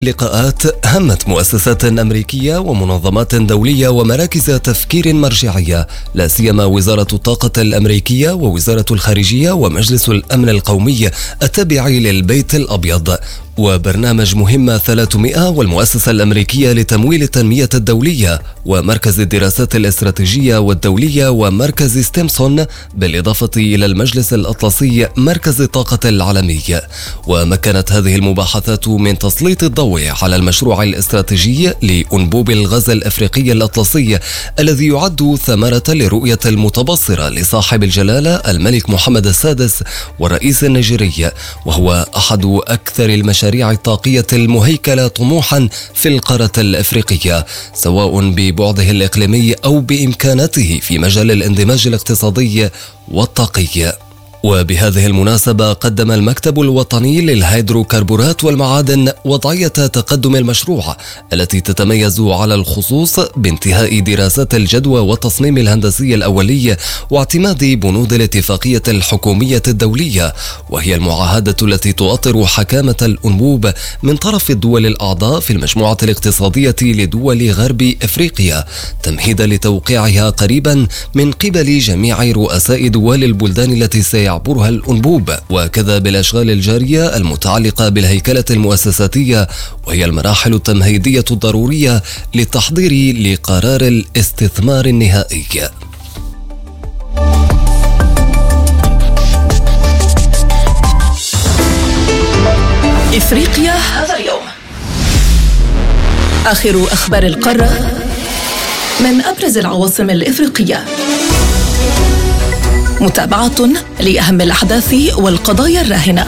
لقاءات همت مؤسسات أمريكية ومنظمات دولية ومراكز تفكير مرجعية، لا سيما وزارة الطاقة الأمريكية ووزارة الخارجية ومجلس الأمن القومي التابع للبيت الأبيض، وبرنامج مهمة 300 والمؤسسة الأمريكية لتمويل التنمية الدولية ومركز الدراسات الاستراتيجية والدولية ومركز ستيمسون، بالإضافة إلى المجلس الأطلسي مركز الطاقة العالمي. ومكنت هذه المباحثات من تسليط الضوء على المشروع الاستراتيجي لأنبوب الغاز الأفريقي الأطلسي الذي يعد ثمرة للرؤية المتبصرة لصاحب الجلالة الملك محمد السادس والرئيس النيجيري، وهو أحد أكثر المشاريع الطاقية المهيكلة طموحا في القارة الأفريقية، سواء ببعده الإقليمي أو بإمكاناته في مجال الاندماج الاقتصادي والطاقي. وبهذه المناسبة قدم المكتب الوطني للهيدروكربورات والمعادن وضعية تقدم المشروع التي تتميز على الخصوص بانتهاء دراسات الجدوى والتصميم الهندسي الأولي واعتماد بنود الاتفاقية الحكومية الدولية، وهي المعاهدة التي تؤطر حكامة الأنبوب من طرف الدول الأعضاء في المجموعة الاقتصادية لدول غرب أفريقيا، تمهيدا لتوقيعها قريبا من قبل جميع رؤساء دول البلدان التي سيعبرها الأنبوب، وكذا بالأشغال الجارية المتعلقة بالهيكلة المؤسساتية، وهي المراحل التمهيدية الضرورية للتحضير لقرار الاستثمار النهائي. إفريقيا هذا اليوم، آخر أخبار القارة من أبرز العواصم الإفريقية، متابعة لأهم الأحداث والقضايا الراهنة.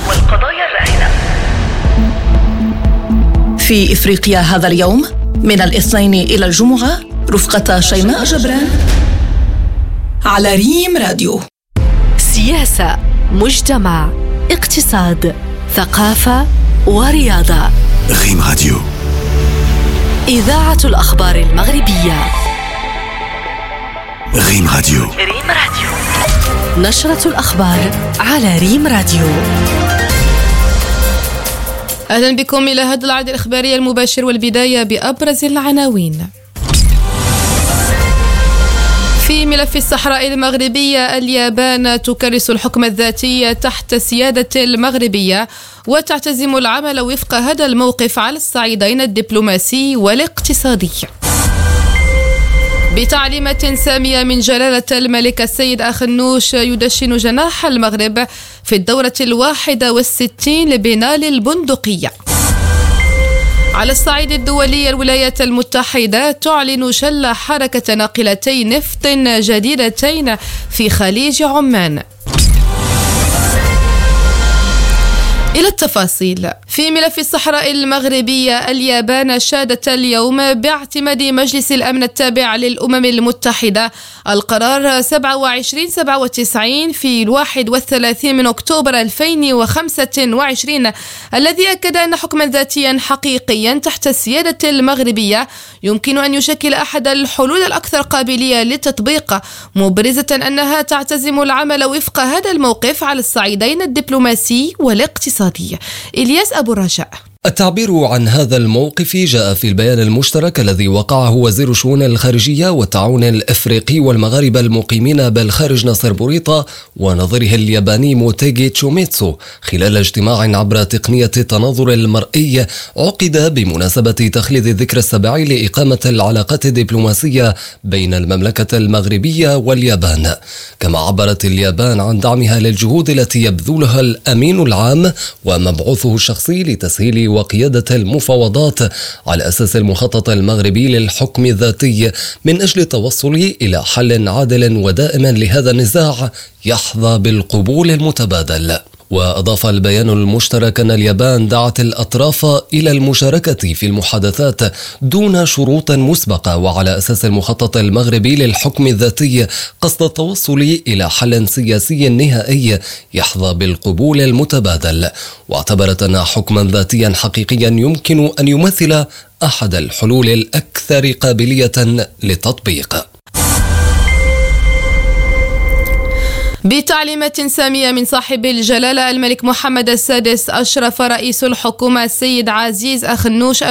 في إفريقيا هذا اليوم من الاثنين إلى الجمعة رفقة شيماء جبران على ريم راديو. سياسة، مجتمع، اقتصاد، ثقافة ورياضة. ريم راديو، إذاعة الأخبار المغربية. ريم راديو، نشرة الأخبار على ريم راديو. أهلا بكم إلى هذا العرض الإخباري المباشر، والبداية بأبرز العناوين. في ملف الصحراء المغربية، اليابان تكرس الحكم الذاتي تحت سيادة المغربية وتعتزم العمل وفق هذا الموقف على الصعيدين الدبلوماسي والاقتصادي. بتعليمات سامية من جلالة الملك السيد أخنوش يدشن جناح المغرب في الدورة 61 لبناء البندقية. على الصعيد الدولي، الولايات المتحدة تعلن شل حركة ناقلتي نفط جديدتين في خليج عمان. إلى التفاصيل. في ملف الصحراء المغربية، اليابان شادت اليوم باعتماد مجلس الأمن التابع للأمم المتحدة القرار 2797 في 31 من أكتوبر 2025 الذي أكد أن حكما ذاتيا حقيقيا تحت السيادة المغربية يمكن أن يشكل أحد الحلول الأكثر قابلية للتطبيق، مبرزة أنها تعتزم العمل وفق هذا الموقف على الصعيدين الدبلوماسي والاقتصادي. إلياس أبو الرجاء. التعبير عن هذا الموقف جاء في البيان المشترك الذي وقعه وزير الشؤون الخارجية والتعاون الأفريقي والمغاربة المقيمين بالخارج ناصر بوريطة ونظيره الياباني موتيغي تشوميتسو خلال اجتماع عبر تقنية التناظر المرئي عقد بمناسبة تخليد الذكرى السابع لإقامة العلاقات الدبلوماسية بين المملكة المغربية واليابان. كما عبرت اليابان عن دعمها للجهود التي يبذلها الأمين العام ومبعوثه الشخصي لتسهيل وقيادة المفاوضات على أساس المخطط المغربي للحكم الذاتي من أجل التوصل إلى حل عادل ودائم لهذا النزاع يحظى بالقبول المتبادل. وأضاف البيان المشترك أن اليابان دعت الأطراف إلى المشاركة في المحادثات دون شروط مسبقة وعلى أساس المخطط المغربي للحكم الذاتي قصد التوصل إلى حل سياسي نهائي يحظى بالقبول المتبادل، واعتبرت أن حكما ذاتيا حقيقيا يمكن أن يمثل أحد الحلول الأكثر قابلية للتطبيق. بتعليمات سامية من صاحب الجلالة الملك محمد السادس، أشرف رئيس الحكومة السيد عزيز أخنوش